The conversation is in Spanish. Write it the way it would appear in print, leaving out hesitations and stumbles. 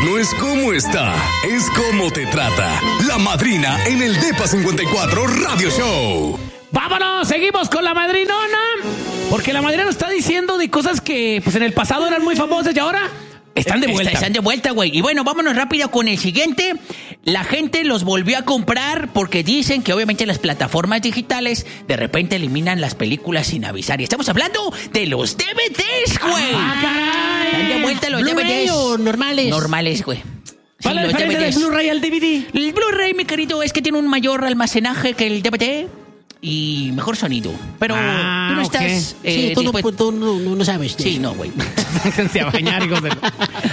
no es cómo está, es cómo te trata. La Madrina en el Depa 54 Radio Show. ¡Vámonos! Seguimos con la madrinona. Porque la madrina nos está diciendo de cosas que pues en el pasado eran muy famosas y ahora están de vuelta. Están de vuelta, güey. Y bueno, vámonos rápido con el siguiente. La gente los volvió a comprar porque dicen que obviamente las plataformas digitales de repente eliminan las películas sin avisar. Y estamos hablando de los DVDs, güey. ¡Ah, caray! Están de vuelta los ¿Blu-ray DVDs. o normales? Normales, güey. ¿Cuál es la diferencia del Blu-ray al DVD? El Blu-ray, mi querido, es que tiene un mayor almacenaje que el DVD y mejor sonido. Pero tú no estás... Sí, tú no sabes. Sí, no, güey. Váyanse a bañar, hijos de...